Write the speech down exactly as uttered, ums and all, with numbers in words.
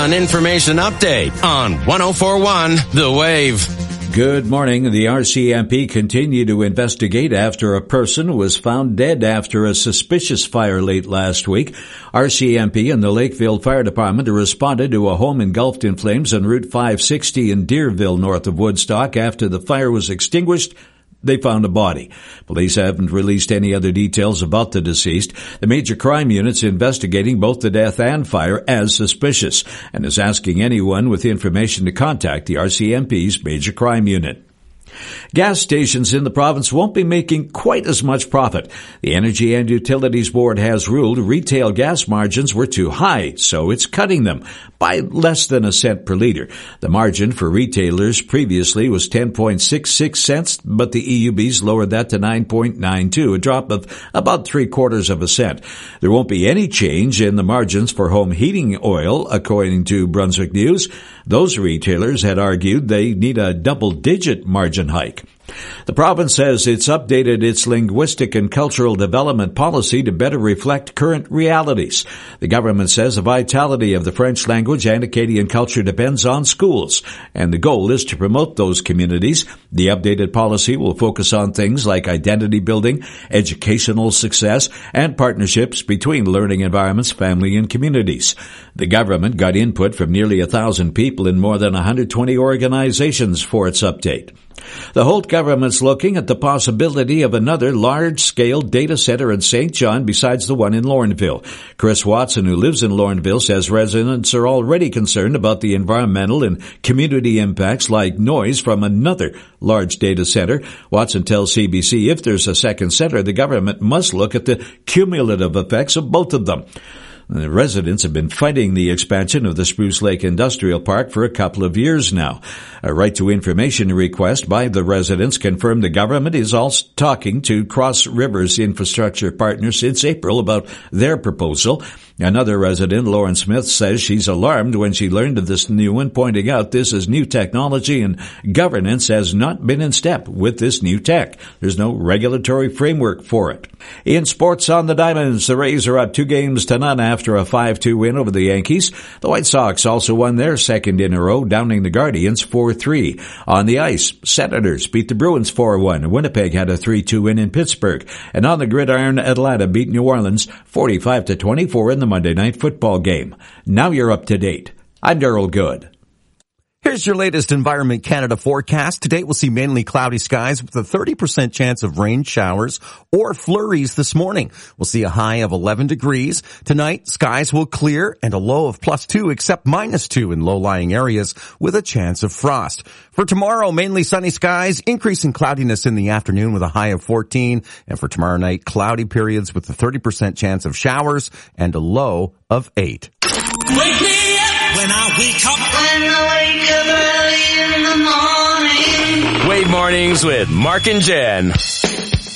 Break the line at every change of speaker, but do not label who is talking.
An information update on one oh four point one The Wave.
Good morning. The R C M P continued to investigate after a person was found dead after a suspicious fire late last week. R C M P and the Lakeville Fire Department responded to a home engulfed in flames on Route five sixty in Deerville, north of Woodstock. After the fire was extinguished, they found a body. Police haven't released any other details about the deceased. The Major Crime Unit's investigating both the death and fire as suspicious and is asking anyone with information to contact the R C M P's Major Crime Unit. Gas stations in the province won't be making quite as much profit. The Energy and Utilities Board has ruled retail gas margins were too high, so it's cutting them by less than a cent per liter. The margin for retailers previously was ten point six six cents, but the E U B's lowered that to nine point nine two, a drop of about three quarters of a cent. There won't be any change in the margins for home heating oil, according to Brunswick News. Those retailers had argued they need a double-digit margin hike. The province says it's updated its linguistic and cultural development policy to better reflect current realities. The government says the vitality of the French language and Acadian culture depends on schools, and the goal is to promote those communities. The updated policy will focus on things like identity building, educational success, and partnerships between learning environments, family, and communities. The government got input from nearly a thousand people in more than one hundred twenty organizations for its update. The Holt government's looking at the possibility of another large-scale data center in Saint John besides the one in Lorneville. Chris Watson, who lives in Lorneville, says residents are already concerned about the environmental and community impacts like noise from another large data center. Watson tells C B C if there's a second center, the government must look at the cumulative effects of both of them. The residents have been fighting the expansion of the Spruce Lake Industrial Park for a couple of years now. A right to information request by the residents confirmed the government is also talking to Cross Rivers Infrastructure Partners since April about their proposal. Another resident, Lauren Smith, says she's alarmed when she learned of this new one, pointing out this is new technology and governance has not been in step with this new tech. There's no regulatory framework for it. In sports on the Diamonds, the Rays are up two games to none after a five two win over the Yankees. The White Sox also won their second in a row, downing the Guardians four three. On the ice, Senators beat the Bruins four one. Winnipeg had a three two win in Pittsburgh. And on the gridiron, Atlanta beat New Orleans forty-five to twenty-four in the Monday Night Football game. Now you're up to date. I'm Darryl Good.
Here's your latest Environment Canada forecast. Today we'll see mainly cloudy skies with a thirty percent chance of rain showers or flurries this morning. We'll see a high of eleven degrees. Tonight, skies will clear and a low of plus two except minus two in low-lying areas with a chance of frost. For tomorrow, mainly sunny skies, increasing cloudiness in the afternoon with a high of fourteen. And for tomorrow night, cloudy periods with a thirty percent chance of showers and a low of eight.
Wake me up when I wake up. When I wake up early in the morning.
Wave Mornings with Mark and Jen.